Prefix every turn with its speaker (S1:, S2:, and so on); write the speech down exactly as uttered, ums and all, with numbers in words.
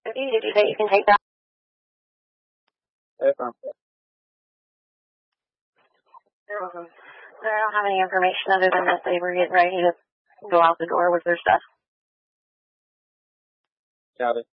S1: Did you say you can take that?
S2: Yes, ma'am.
S1: Um, I don't have any information other than that they were getting ready to go out the door with their stuff.
S2: Got it.